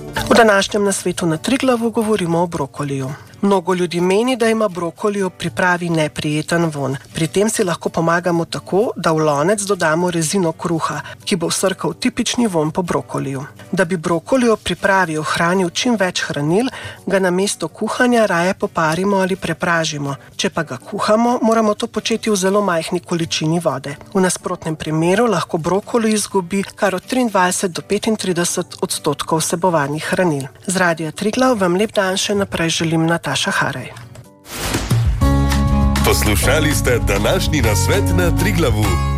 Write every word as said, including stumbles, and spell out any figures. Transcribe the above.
V današnjem nasvetu na Triglavu govorimo o brokoliju. Mnogo ljudi meni, da ima brokoli ob pripravi neprijeten vonj. Pri tem si lahko pomagamo tako, da v lonec dodamo rezino kruha, ki bo vsrkal tipični vonj po brokoliju. Da bi brokoli ob pripravi ohranil čim več hranil, ga namesto kuhanja raje poparimo ali prepražimo. Če pa ga kuhamo, moramo to početi v zelo majhni količini vode. V nasprotnem primeru lahko brokoli izgubi kar od triindvajset do petintrideset odstotkov vsebovanih hranil. Z Radia Triglav vam lep dan še naprej želim Nataša Haraj. Poslušali ste današnji nasvet na Triglavu.